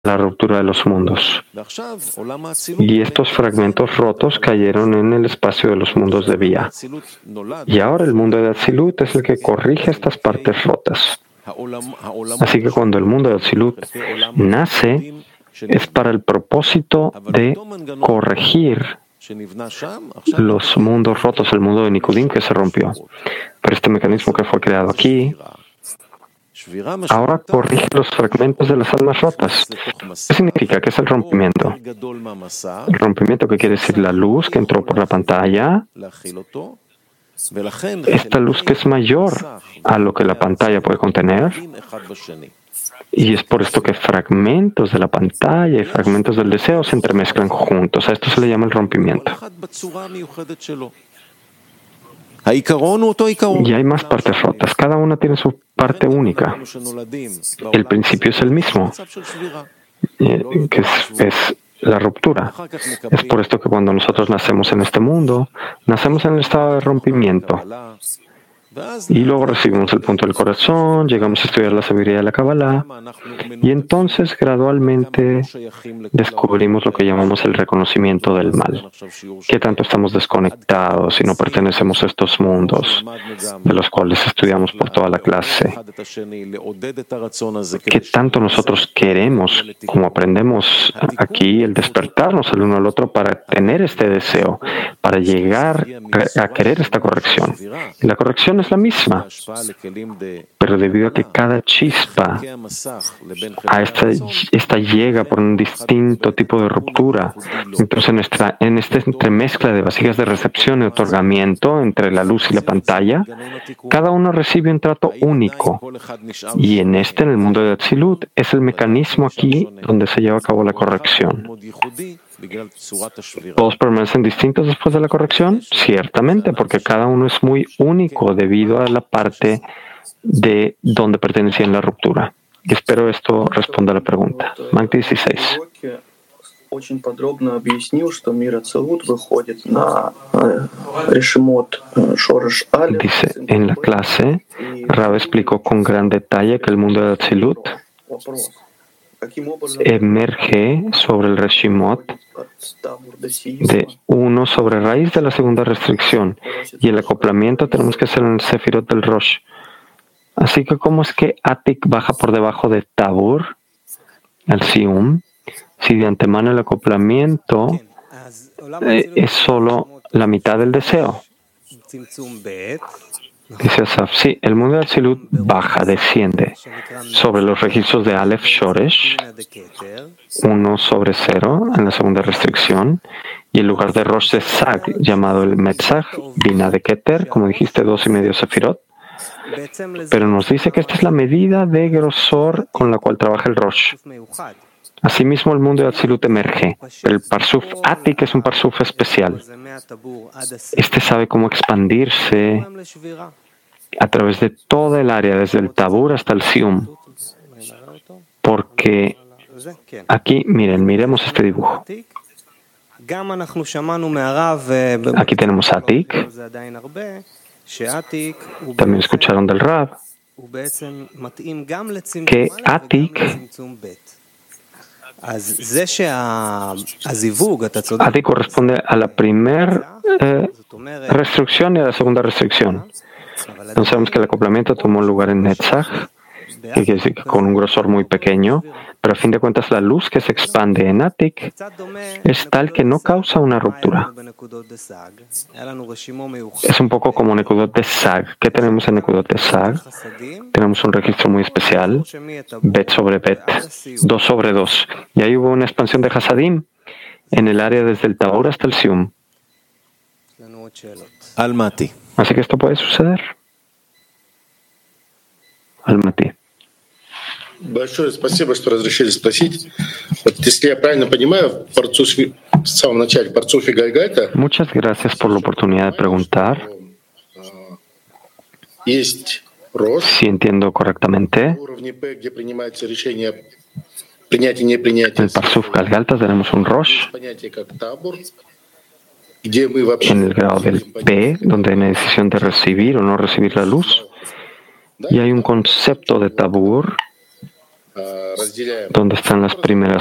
la ruptura de los mundos. Y estos fragmentos rotos cayeron en el espacio de los mundos de Vía. Y ahora el mundo de Atzilut es el que corrige estas partes rotas. Así que cuando el mundo de Atzilut nace, es para el propósito de corregir los mundos rotos, el mundo de Nikudim que se rompió. Pero este mecanismo que fue creado aquí ahora corrige los fragmentos de las almas rotas. ¿Qué significa? ¿Qué es el rompimiento? El rompimiento, que quiere decir la luz que entró por la pantalla, esta luz que es mayor a lo que la pantalla puede contener, y es por esto que fragmentos de la pantalla y fragmentos del deseo se entremezclan juntos. A esto se le llama el rompimiento. Y hay más partes rotas. Cada una tiene su parte única. El principio es el mismo, que es la ruptura. Es por esto que cuando nosotros nacemos en este mundo, nacemos en el estado de rompimiento. Y luego recibimos el punto del corazón, llegamos a estudiar la sabiduría de la Kabbalah, y entonces gradualmente descubrimos lo que llamamos el reconocimiento del mal. ¿Qué tanto estamos desconectados y no pertenecemos a estos mundos de los cuales estudiamos por toda la clase? ¿Qué tanto nosotros queremos, como aprendemos aquí, el despertarnos el uno al otro para tener este deseo, para llegar a querer esta corrección? Y la corrección es la misma, pero debido a que cada chispa a esta llega por un distinto tipo de ruptura, entonces en esta entremezcla de vasijas de recepción y otorgamiento entre la luz y la pantalla, cada uno recibe un trato único, y en el mundo de Atzilut, es el mecanismo aquí donde se lleva a cabo la corrección. ¿Todos permanecen distintos después de la corrección? Ciertamente, porque cada uno es muy único debido a la parte de donde pertenecía en la ruptura. Y espero esto responda a la pregunta. Mag 16. Dice, en la clase, Rab explicó con gran detalle que el mundo de Atzilut emerge sobre el Reshimot de 1 sobre raíz de la segunda restricción, y el acoplamiento tenemos que hacer en el Sefirot del Rosh. Así que, ¿cómo es que Atik baja por debajo de Tabur, al Sium, si de antemano el acoplamiento es solo la mitad del deseo? Dice Asaf, sí, el mundo de Atzilut baja, desciende sobre los registros de Aleph Shoresh, 1 sobre 0 en la segunda restricción, y el lugar de Rosh de Sag, llamado el Metzach, Bina de Keter, como dijiste, 2,5 Sefirot. Pero nos dice que esta es la medida de grosor con la cual trabaja el Rosh. Asimismo, el mundo de Atzilut emerge. El Parsuf Atik es un Parsuf especial. Este sabe cómo expandirse a través de toda el área, desde el Tabur hasta el Sium. Porque aquí, miremos este dibujo. Aquí tenemos Atik. También escucharon del Rab que Atik corresponde a la primera restricción y a la segunda restricción. Entonces sabemos que el acoplamiento tomó lugar en Netzach, que quiere decir que con un grosor muy pequeño, pero a fin de cuentas la luz que se expande en Atik es tal que no causa una ruptura. Es un poco como Nekudot de Sag. ¿Qué tenemos en Nekudot de Sag? Tenemos un registro muy especial, Bet sobre Bet, 2 sobre 2. Y ahí hubo una expansión de Hasadim en el área desde el Tabur hasta el Sium. Así que esto puede suceder. Almaty. Большое спасибо, что разрешили спросить. Вот, если я правильно понимаю, в самом начале Парцуфи Гальгальта. Muchas gracias por la oportunidad de preguntar. Есть Рош. Si entiendo correctamente, en el Parsuf Galgalta tenemos un Rosh en el grado del P, donde hay una decisión de recibir o no recibir la luz, y hay un concepto de Tabur donde están las primeras